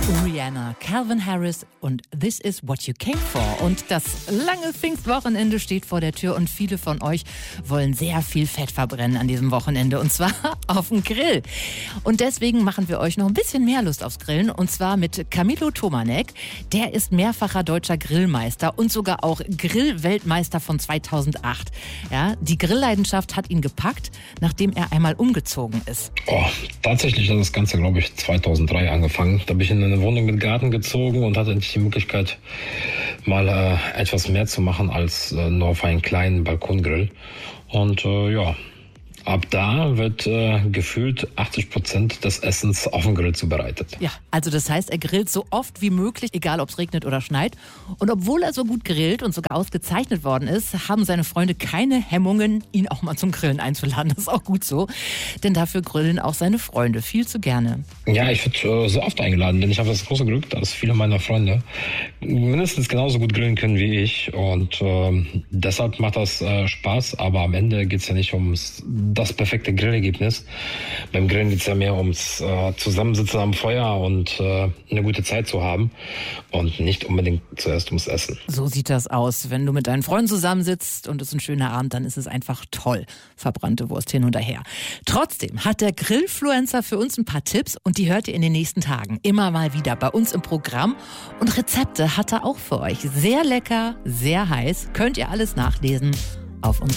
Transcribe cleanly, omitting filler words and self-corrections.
Rihanna, Calvin Harris und This is what you came for. Und das lange Pfingstwochenende steht vor der Tür und viele von euch wollen sehr viel Fett verbrennen an diesem Wochenende und zwar auf dem Grill. Und deswegen machen wir euch noch ein bisschen mehr Lust aufs Grillen und zwar mit Camilo Tomanek. Der ist mehrfacher deutscher Grillmeister und sogar auch Grillweltmeister von 2008. Ja, die Grillleidenschaft hat ihn gepackt, nachdem er einmal umgezogen ist. Tatsächlich hat das Ganze, glaube ich, 2003 angefangen. Da bin ich in eine Wohnung mit Garten gezogen und hatte endlich die Möglichkeit, mal etwas mehr zu machen als nur auf einen kleinen Balkongrill. Und ab da wird gefühlt 80% des Essens auf dem Grill zubereitet. Ja, also das heißt, er grillt so oft wie möglich, egal ob es regnet oder schneit. Und obwohl er so gut grillt und sogar ausgezeichnet worden ist, haben seine Freunde keine Hemmungen, ihn auch mal zum Grillen einzuladen. Das ist auch gut so, denn dafür grillen auch seine Freunde viel zu gerne. Ja, ich werde so oft eingeladen, denn ich habe das große Glück, dass viele meiner Freunde mindestens genauso gut grillen können wie ich. Und deshalb macht das Spaß, aber am Ende geht es ja nicht das perfekte Grillergebnis. Beim Grillen geht es ja mehr ums Zusammensitzen am Feuer und eine gute Zeit zu haben und nicht unbedingt zuerst ums Essen. So sieht das aus. Wenn du mit deinen Freunden zusammensitzt und es ist ein schöner Abend, dann ist es einfach toll. Verbrannte Wurst hin und her. Trotzdem hat der Grillfluencer für uns ein paar Tipps und die hört ihr in den nächsten Tagen immer mal wieder bei uns im Programm. Und Rezepte hat er auch für euch. Sehr lecker, sehr heiß. Könnt ihr alles nachlesen auf uns.